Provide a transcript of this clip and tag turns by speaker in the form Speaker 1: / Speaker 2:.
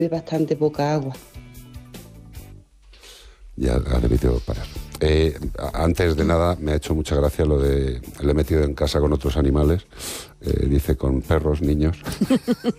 Speaker 1: bastante poca agua.
Speaker 2: Ya ha debido parar. Antes de nada, me ha hecho mucha gracia lo de le he metido en casa con otros animales. Dice con perros, niños.